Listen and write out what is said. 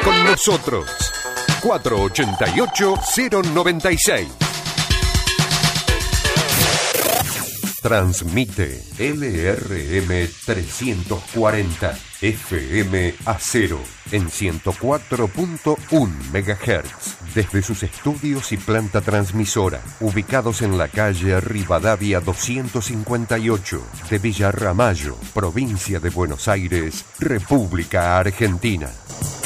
con nosotros. 488-096. Transmite LRM 340 FM Acero en 104.1 MHz desde sus estudios y planta transmisora ubicados en la calle Rivadavia 258 de Villa Ramallo, provincia de Buenos Aires, República Argentina.